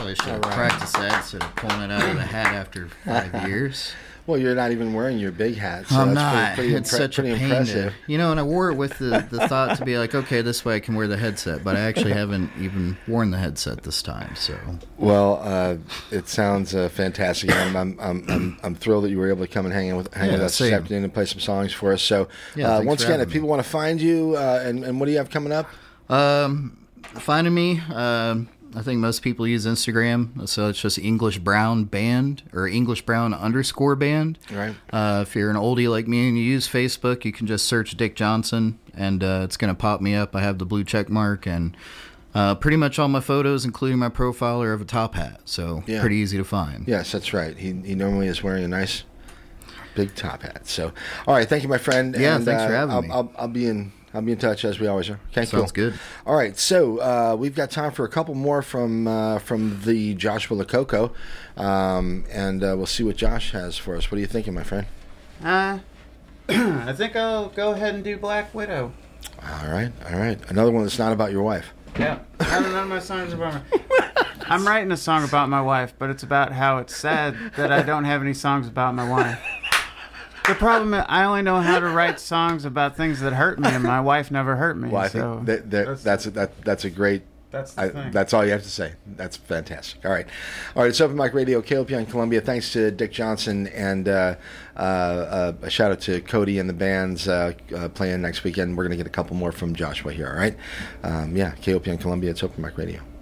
Probably should have practiced that instead of pulling it out of the hat after 5 years. Well, you're not even wearing your big hat, so I'm that's not. pretty It's such a pain impressive. and I wore it with the thought to be like, okay, this way I can wear the headset, but I actually haven't even worn the headset this time. So, well, it sounds fantastic. I'm thrilled that you were able to come and hang with us this afternoon and play some songs for us. So, once again, if people want to find you, and what do you have coming up? Finding me. I think most people use Instagram, so it's just English Brown Band or English Brown _band. Right. If you're an oldie like me and you use Facebook, you can just search Dick Johnson, and it's going to pop me up. I have the blue check mark, and pretty much all my photos, including my profile, are of a top hat, so pretty easy to find. Yes, that's right. He normally is wearing a nice big top hat. So, all right, thank you, my friend. Yeah, and, thanks for having me. I'll be in touch as we always are. Okay, Sounds good. All right, so we've got time for a couple more from the Joshua Lococo, and we'll see what Josh has for us. What are you thinking, my friend? I think I'll go ahead and do Black Widow. All right. Another one that's not about your wife. Yeah, none of my songs are about I'm writing a song about my wife, but it's about how it's sad that I don't have any songs about my wife. The problem is I only know how to write songs about things that hurt me, and my wife never hurt me. Well, I so think that's a great. That's the thing. That's all you have to say. That's fantastic. All right. It's Open Mic Radio, KOPN Columbia. Thanks to Dick Johnson, and a shout out to Cody and the bands playing next weekend. We're going to get a couple more from Joshua here. All right. KOPN Columbia. It's Open Mic Radio.